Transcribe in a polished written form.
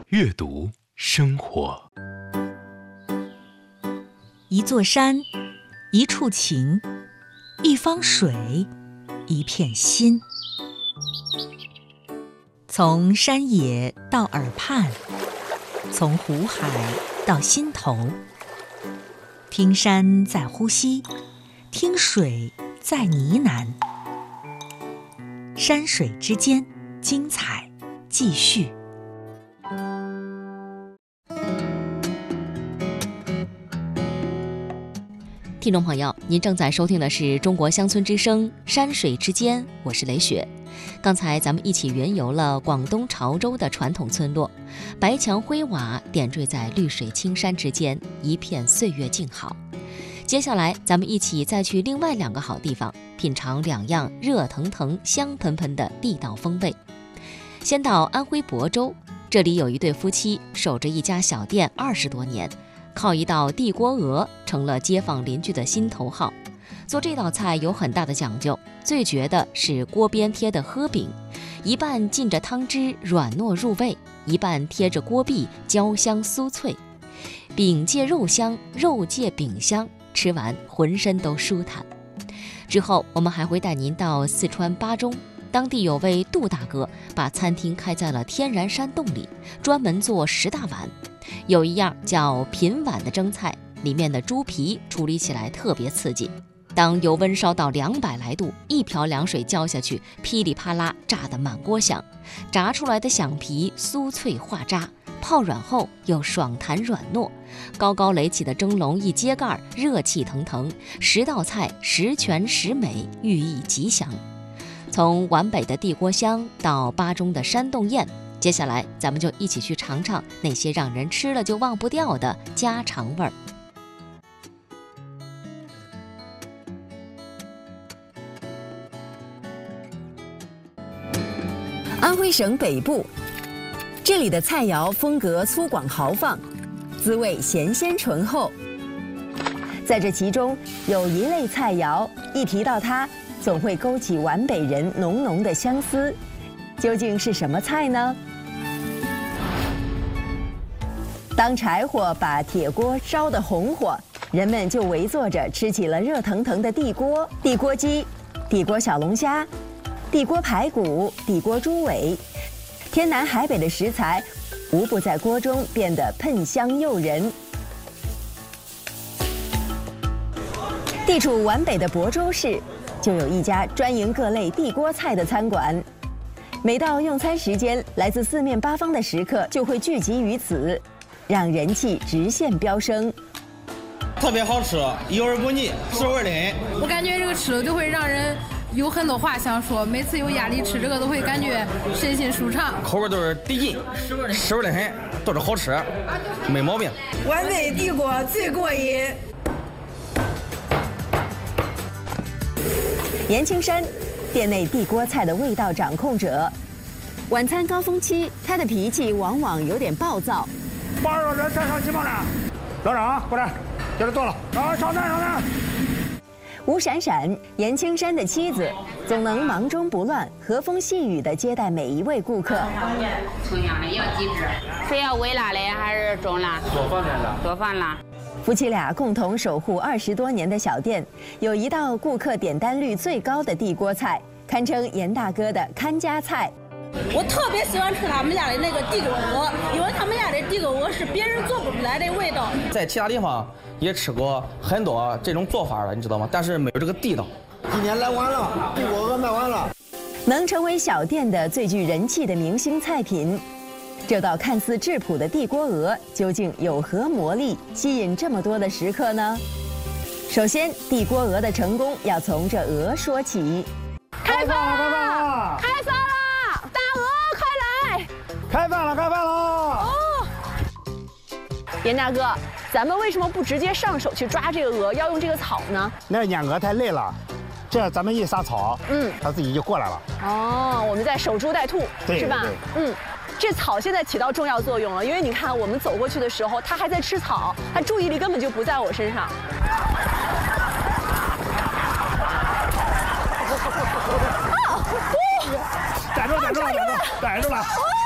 阅读生活。 一座山，一处情，一方水，一片心。从山野到耳畔，从湖海到心头，听山在呼吸，听水在呢喃。山水之间，精彩继续。 听众朋友，您正在收听的是中国乡村之声山水之间，我是雷雪。刚才咱们一起云游了广东潮州的传统村落，白墙灰瓦点缀在绿水青山之间，一片岁月静好。接下来咱们一起再去另外2个好地方，品尝2样热腾腾香喷喷的地道风味。先到安徽亳州，这里有一对夫妻守着一家小店20多年，靠一道地锅鹅成了街坊邻居的心头好。做这道菜有很大的讲究，最绝的是锅边贴的喝饼，一半浸着汤汁软糯入味，一半贴着锅壁焦香酥脆。饼借肉香，肉借饼香，吃完浑身都舒坦。之后我们还会带您到四川巴中，当地有位杜大哥把餐厅开在了天然山洞里，专门做10大碗。有一样叫品碗的蒸菜，里面的猪皮处理起来特别刺激。当油温烧到200来度，一瓢凉水浇下去，噼里啪啦炸得满锅响，炸出来的响皮酥脆化渣，泡软后又爽弹软糯。高高垒起的蒸笼一揭盖，热气腾腾，10道菜10全10美，寓意吉祥。从皖北的地锅香到巴中的山洞宴，接下来咱们就一起去尝尝那些让人吃了就忘不掉的家常味儿。 安徽省北部，这里的菜肴风格粗犷豪放，滋味咸鲜醇厚。在这其中有一类菜肴，一提到它，总会勾起皖北人浓浓的相思。究竟是什么菜呢？当柴火把铁锅烧得红火，人们就围坐着吃起了热腾腾的地锅、地锅鸡、地锅小龙虾、地锅排骨、地锅猪尾，天南海北的食材无不在锅中变得喷香诱人。地处皖北的亳州市，就有一家专营各类地锅菜的餐馆。每到用餐时间，来自4面8方的食客就会聚集于此，让人气直线飙升。 特别好吃，油而不腻，滋味的很。 我感觉这个吃了就会让人有很多话想说，每次有压力吃这个都会感觉身心舒畅， 口味都是得劲，实味的很，都是好吃，没毛病。 皖北地锅最过瘾。 严青山，店内地锅菜的味道掌控者。晚餐高峰期，他的脾气往往有点暴躁。 8个人再上鸡棒了，老长过来，接着做了，上菜。 吴闪闪，严青山的妻子，总能忙中不乱，和风细雨地接待每一位顾客。 同样的要机智，是要微辣的还是中辣？多放辣。 夫妻俩共同守护20多年的小店，有一道顾客点单率最高的地锅菜，堪称严大哥的看家菜。 我特别喜欢吃他们家的那个地沟鹅，因为他们家的地沟鹅是别人做不出来的味道。 在其他地方也吃过很多这种做法了，你知道吗？但是没有这个地道。 今天来晚了，地锅鹅卖完了。 能成为小店的最具人气的明星菜品，这道看似质朴的地锅鹅究竟有何魔力，吸引这么多的食客呢？首先，地锅鹅的成功要从这鹅说起。 开饭了！ 开饭了！大鹅快来！ 开饭了！ 哦，严大哥，咱们为什么不直接上手去抓这个鹅，要用这个草呢？ 那撵鹅太累了，这咱们一撒草，它自己就过来了。 哦，我们在守株待兔，是吧？这草现在起到重要作用了，因为你看我们走过去的时候，它还在吃草，它注意力根本就不在我身上。 逮住了！